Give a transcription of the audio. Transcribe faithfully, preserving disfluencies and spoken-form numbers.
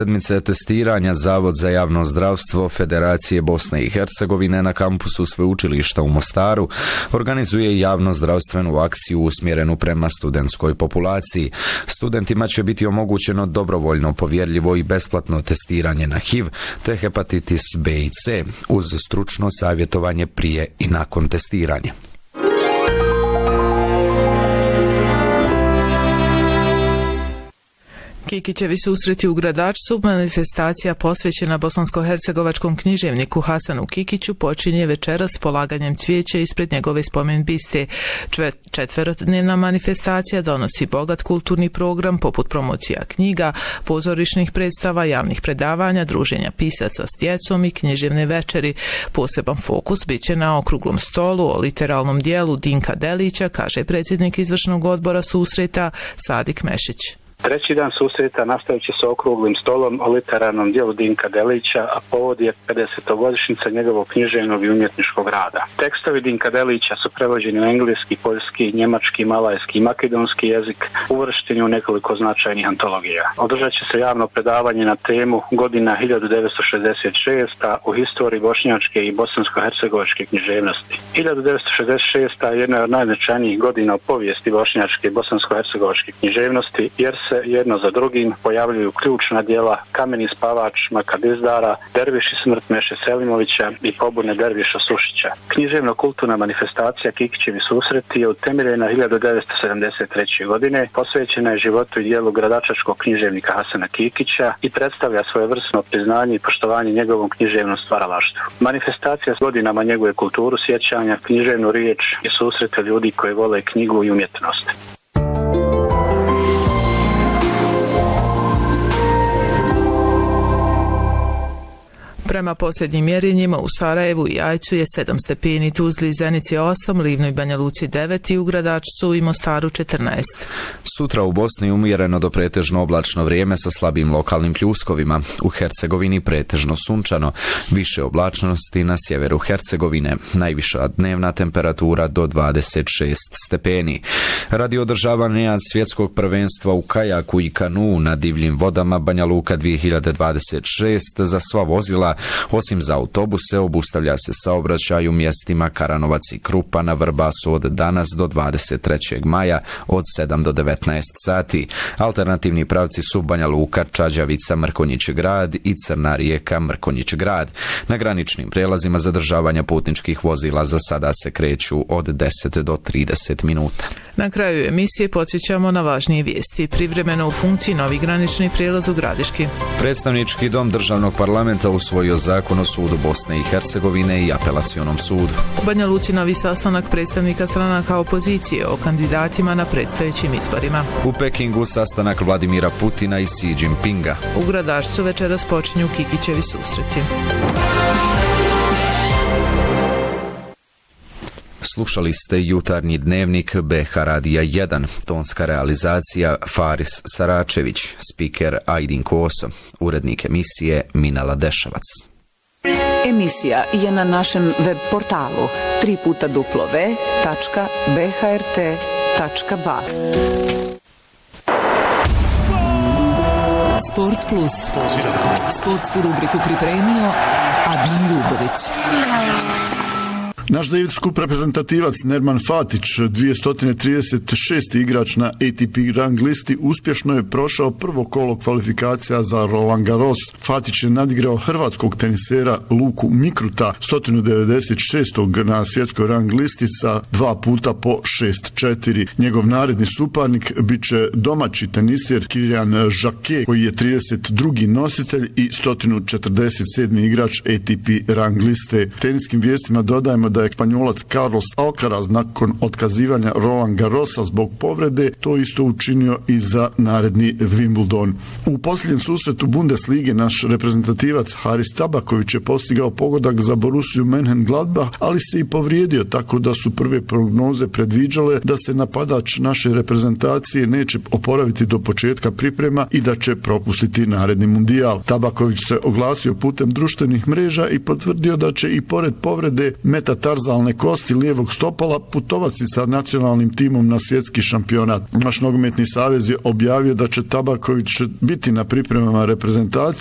Sedmice testiranja Zavod za javno zdravstvo Federacije Bosne i Hercegovine na kampusu sveučilišta u Mostaru organizuje javno zdravstvenu akciju usmjerenu prema studentskoj populaciji. Studentima će biti omogućeno dobrovoljno, povjerljivo i besplatno testiranje na H I V te hepatitis B i C uz stručno savjetovanje prije i nakon testiranja. Kikićevi susreti u Gradačcu, manifestacija posvećena bosansko-hercegovačkom književniku Hasanu Kikiću, počinje večeras s polaganjem cvijeća ispred njegove spomen biste. Četverodnevna manifestacija donosi bogat kulturni program poput promocija knjiga, pozorišnih predstava, javnih predavanja, druženja pisaca s djecom i književne večeri. Poseban fokus bit će na okruglom stolu o literalnom dijelu Dinka Delića, kaže predsjednik izvršnog odbora susreta Sadik Mešić. Treći dan susreta nastavit će se okruglim stolom o literarnom dijelu Dinka Delića, a povod je pedesetogodišnjica njegovog književnog i umjetničkog rada. Tekstovi Dinka Delića su prevođeni u engleski, poljski, njemački, malajski i makedonski jezik, uvršteni u nekoliko značajnih antologija. Održat će se javno predavanje na temu Godina hiljadu devetsto šezdeset šesta u historiji bošnjačke i bosansko-hercegovačke književnosti. hiljadu devetsto šezdeset šesta je jedna od najznačajnijih godina u povijesti bošnjačke i bosansko-hercegovačke književnosti, jer se jedno za drugim pojavljuju ključna djela Kameni spavač Maka Dizdara, Derviši smrt Meše Selimovića i Pobune Derviša Sušića. Književno-kulturna manifestacija Kikićevi susreti je utemeljena hiljadu devetsto sedamdeset treće. godine, posvećena je životu i djelu gradačačkog književnika Hasana Kikića i predstavlja svojevrsno priznanje i poštovanje njegovom književnom stvaralaštvu. Manifestacija s godinama njeguje kulturu sjećanja, književnu riječ i susrete ljudi koji vole knjigu i umjetnost. Prema posljednjim mjerenjima u Sarajevu i Ajcu je sedam stepeni, Tuzli i Zenici osam, Livnu i Banja Luci devet i u Gradačcu i Mostaru četrnaest. Sutra u Bosni umjereno do pretežno oblačno vrijeme sa slabim lokalnim pljuskovima. U Hercegovini pretežno sunčano, više oblačnosti na sjeveru Hercegovine, najviša dnevna temperatura do dvadeset šest stepeni. Radi održavanja svjetskog prvenstva u kajaku i kanu na divljim vodama Banja Luka dvije hiljade dvadeset šest za sva vozila, osim za autobuse, obustavlja se saobraćaj u mjestima Karanovac i Krupa na Vrbasu od danas do dvadeset trećeg maja od sedam do devetnaest sati. Alternativni pravci su Banja Luka, Čađavica, Mrkonjić grad i Crna Rijeka, Mrkonjić grad. Na graničnim prijelazima zadržavanja putničkih vozila za sada se kreću od deset do trideset minuta. Na kraju emisije podsjećamo na važnije vijesti. Privremeno u funkciji novi granični prijelaz u Gradiški. Predstavnički dom državnog parlamenta usvojio zakon o sudu Bosne i Hercegovine i apelacionom sudu. U Banja Luci novi sastanak predstavnika stranaka opozicije o kandidatima na predstojećim izborima. U Pekingu sastanak Vladimira Putina i Xi Jinpinga. U Gradašcu večeras počinju Kikićevi susreti. Slušali ste jutarnji dnevnik B H Radija jedan, tonska realizacija Faris Saračević, spiker Ajdin Koso, urednik emisije Minala Dešavac. Emisija je na našem web portalu tri puta w tačka b h r t tačka b a. Sport Plus. Sportsku rubriku pripremio Adnan Ljubović. Naš Davis Cup reprezentativac Nerman Fatić, dvjesto trideset šesti igrač na A T P rang listi, uspješno je prošao prvo kolo kvalifikacija za Roland Garros. Fatić je nadigrao hrvatskog tenisera Luku Mikruta, sto devedeset šestog na svjetskoj rang listi sa dva puta po šest četiri. Njegov naredni suparnik bit će domaći teniser Kilian Jacquet, koji je trideset drugi nositelj i sto četrdeset sedmi igrač A T P rang liste. Teniskim vijestima dodajemo da je Španjolac Carlos Alcaraz nakon otkazivanja Roland Garrosa zbog povrede to isto učinio i za naredni Wimbledon. U posljednjem susretu Bundeslige naš reprezentativac Haris Tabaković je postigao pogodak za Borussiju Mönchengladbach, ali se i povrijedio, tako da su prve prognoze predviđale da se napadač naše reprezentacije neće oporaviti do početka priprema i da će propustiti naredni mundijal. Tabaković se oglasio putem društvenih mreža i potvrdio da će i pored povrede Meta tarzalne kosti lijevog stopala putovati sa nacionalnim timom na svjetski šampionat. Naš nogometni savez je objavio da će Tabaković biti na pripremama reprezentacije